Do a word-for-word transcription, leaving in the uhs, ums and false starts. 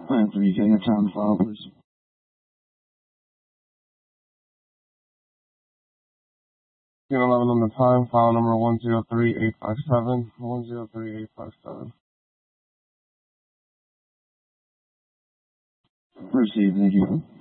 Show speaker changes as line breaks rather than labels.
Plan three, can your time file, please?
Unit eleven on the time, file number one zero three eight five seven, one zero three eight five seven.
Proceed, thank you.